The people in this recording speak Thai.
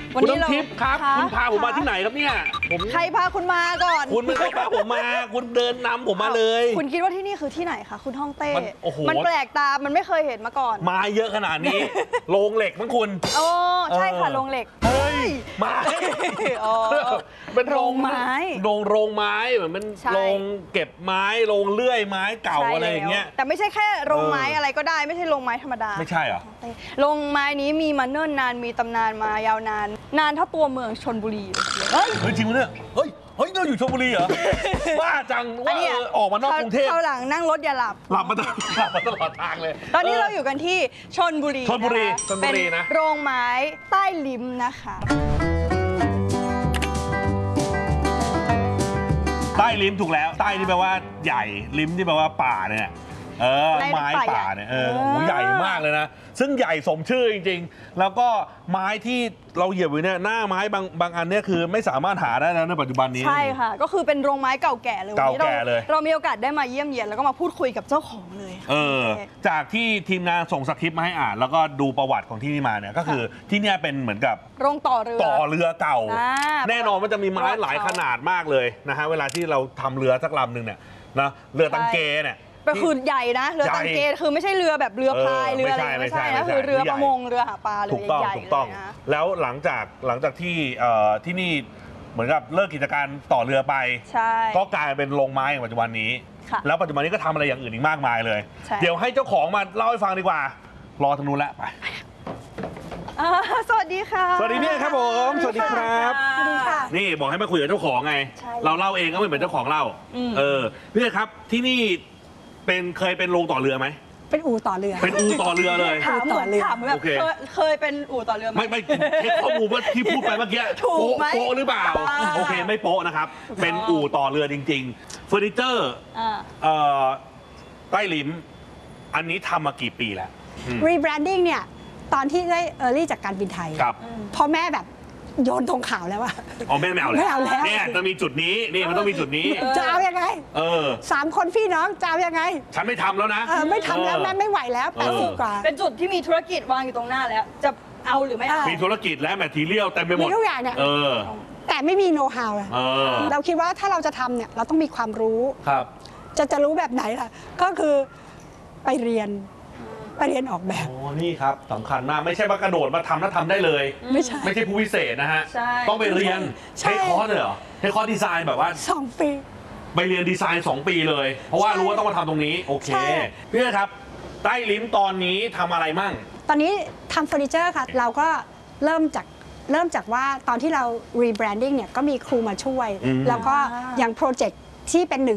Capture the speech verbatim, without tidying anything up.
คุณน้ำทิพย์ครับคุณพาผมมาที่ไหนครับเนี่ยผมใครพาคุณมาก่อนคุณไม่ได้พาผมมาคุณเดินนำผมมาเลยคุณคิดว่าที่นี่คือที่ไหนคะคุณฮ่องเต้โอ้โหมันแปลกตามันไม่เคยเห็นมาก่อนมาเยอะขนาดนี้โรงเหล็กมั้งคุณโอ้ใช่ค่ะโรงเหล็กเฮ้ยไม้เป็นโรงไม้โรงโรงไม้เหมือนเป็นโรงเก็บไม้โรงเลื่อยไม้เก่าอะไรอย่างเงี้ยแต่ไม่ใช่แค่โรงไม้อะไรก็ได้ไม่ใช่โรงไม้ธรรมดาไม่ใช่เหรอโรงไม้นี้มีมาเนิ่นนานมีตำนานมายาวนานนานเท่าตัวเมืองชลบุรีเฮ้ยจริงไหมเนี่ยเฮ้ยเฮ้ยเราอยู่ชลบุรีเหรอว่าจังว่าออกมานอกกรุงเทพคราวหลังนั่งรถอย่าหลับหลับมาตลอดหลับมาตลอดทางเลยตอนนี้เราอยู่กันที่ชลบุรีชลบุรีชลบุรีนะโรงไม้ใต้ลิ้มนะคะใต้ลิ้มถูกแล้วใต้ที่แปลว่าใหญ่ลิ้มที่แปลว่าป่าเนี่ยเออไม้ป่าเนี่ยเออโหใหญ่มากเลยนะซึ่งใหญ่สมชื่อจริงๆแล้วก็ไม้ที่เราเหยียบอยู่เนี่ยหน้าไม้บางบางอันเนี่ยคือไม่สามารถหาได้แล้วในปัจจุบันนี้ใช่ค่ะก็คือเป็นโรงไม้เก่าแก่เลยเก่าแก่เลยเรามีโอกาสได้มาเยี่ยมเยียนแล้วก็มาพูดคุยกับเจ้าของเลยเออจากที่ทีมงานส่งสคริปต์มาให้อ่านแล้วก็ดูประวัติของที่นี่มาเนี่ยก็คือที่เนี่ยเป็นเหมือนกับโรงต่อเรือต่อเรือเก่าแน่นอนมันจะมีไม้หลายขนาดมากเลยนะฮะเวลาที่เราทำเรือสักลำหนึ่งเนี่ยนะเรือตังเกเนี่ยก็คือใหญ่นะเรือตังเกคือไม่ใช่เรือแบบเรือพายเรืออะไรไม่ใช่นะคือเรือประมงเรือหาปลาเลยใหญ่ๆเลยนะแล้วหลังจากหลังจากที่ที่นี่เหมือนกับเลิกกิจการต่อเรือไปก็กลายเป็นโรงไม้ในปัจจุบันนี้แล้วปัจจุบันนี้ก็ทำอะไรอย่างอื่นอีกมากมายเลยเดี๋ยวให้เจ้าของมาเล่าให้ฟังดีกว่ารอทางนู้นแล้วไปสวัสดีค่ะสวัสดีพี่ครับผมสวัสดีครับสวัสดีค่ะนี่บอกให้มาคุยกับเจ้าของไงเราเล่าเองก็ไม่เหมือนเจ้าของเล่าเออพี่ครับที่นี่เป็นเคยเป็นโรงต่อเรือไหมเป็นอู่ต่อเรือเป็นอู่ต่อเรือเลยถามต่อเรือถามแบบเคยเป็นอู่ต่อเรือไหมไม่ไม่เช็คข้อมูลว่าที่พูดไปเมื่อกี้ถูกไหมโป๊ะหรือเปล่าโอเคไม่โป๊ะนะครับเป็นอู่ต่อเรือจริงๆเฟอร์นิเจอร์ใต้ลิ้มอันนี้ทำมากี่ปีแล้วรีแบรนดิ้งเนี่ยตอนที่ได้เออร์ลี่จากการบินไทยพ่อแม่แบบโยนธงขาวแล้วว่าอ๋อแม่ไม่เอาแล้วเนี่ยจะมีจุดนี้นี่มันต้องมีจุดนี้จะเอายังไงเออสามคนพี่น้องจะเอายังไงฉันไม่ทำแล้วนะเออไม่ทำแล้วแม่ไม่ไหวแล้วแปดสิบกว่าเป็นจุดที่มีธุรกิจวางอยู่ตรงหน้าแล้วจะเอาหรือไม่เอามีธุรกิจและแมททีเรียลเต็มไปหมดมีทุกอย่างเนี่ยแต่ไม่มีโน้ตฮาวเราคิดว่าถ้าเราจะทำเนี่ยเราต้องมีความรู้ครับจะจะรู้แบบไหนล่ะก็คือไปเรียนไปเรียนออกแบบอ๋อนี่ครับสำคัญมากไม่ใช่ว่ากระโดดมาทำแล้วทำได้เลยไม่ใช่ไม่ใช่ผู้พิเศษนะฮะต้องไปเรียนเทคคอร์สเลยเหรอเทคคอร์สดีไซน์แบบว่าสองปีไปเรียนดีไซน์สองปีเลยเพราะว่ารู้ว่าต้องมาทำตรงนี้โอเคพี่ครับใต้ลิ้มตอนนี้ทำอะไรมั่งตอนนี้ทำเฟอร์นิเจอร์ค่ะเราก็เริ่มจากเริ่มจากว่าตอนที่เรารีแบรนดิ้งเนี่ยก็มีครูมาช่วยแล้วก็อย่างโปรเจกต์ที่เป็นหนึ่ง